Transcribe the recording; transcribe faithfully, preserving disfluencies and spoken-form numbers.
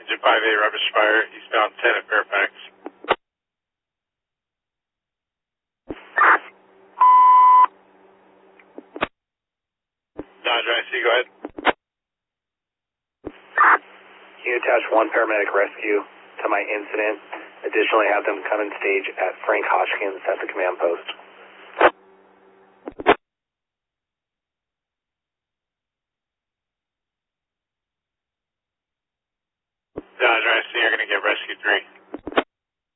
Engine five A, rubbish fire, eastbound ten at Fairfax. Dodger, I see, go ahead. Can you attach one paramedic rescue to my incident? Additionally, have them come and stage at Frank Hoskins at the command post. Dodger, I see, you're going to get rescue three.